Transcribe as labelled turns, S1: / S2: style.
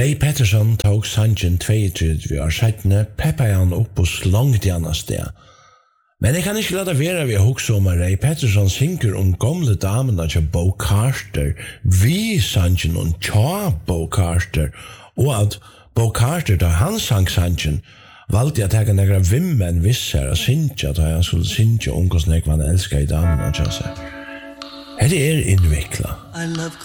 S1: Ray Pettersson tog sangen 22 år settene, peppet han opp hos langt gjerne sted. Men jeg kan ikke lade være ved å huske om at Ray Pettersson synger om gamle damene til Bo Carter, vi sangen om tja Bo Carter, og at Bo Carter, da han sang sangen, valgte at jeg negra vimmen visser og synge, at han skulle synge om hvordan jeg var elsker i damene til seg. Her innviklet.